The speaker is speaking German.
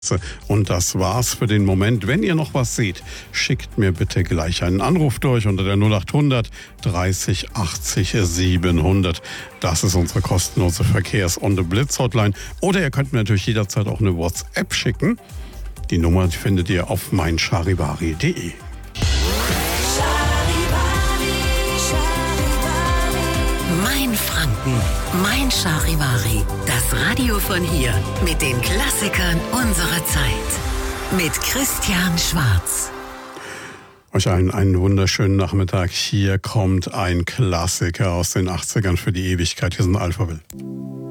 Und das war's für den Moment. Wenn ihr noch was seht, schickt mir bitte gleich einen Anruf durch unter der 0800 30 80 700. Das ist unsere kostenlose Verkehrs- und Blitz-Hotline. Oder ihr könnt mir natürlich jederzeit auch eine WhatsApp schicken. Die Nummer findet ihr auf meincharivari.de. Mein Franken, mein Charivari. Das Radio von hier mit den Klassikern unserer Zeit. Mit Christian Schwarz. Euch allen einen wunderschönen Nachmittag. Hier kommt ein Klassiker aus den 80ern für die Ewigkeit. Hier sind Alphaville.